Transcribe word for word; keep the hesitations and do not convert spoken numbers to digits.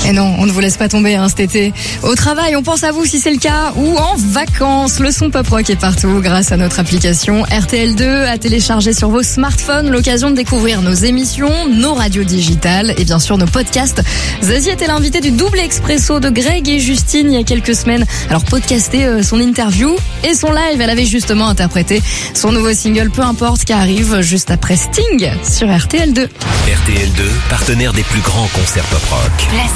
Et non, on ne vous laisse pas tomber hein, cet été. Au travail, on pense à vous si c'est le cas, ou en vacances. Le son pop rock est partout grâce à notre application R T L deux à télécharger sur vos smartphones. L'occasion de découvrir nos émissions, nos radios digitales et bien sûr nos podcasts. Zazie était l'invité du double expresso de Greg et Justine il y a quelques semaines. Alors podcastez euh, son interview et son live. Elle avait justement interprété son nouveau single Peu importe qui arrive juste après Sting sur R T L deux. R T L deux, partenaire des plus grands concerts pop rock.